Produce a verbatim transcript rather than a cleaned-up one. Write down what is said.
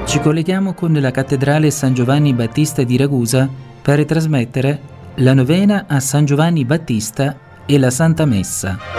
Ci colleghiamo con la cattedrale San Giovanni Battista di Ragusa per trasmettere la novena a San Giovanni Battista e la Santa Messa.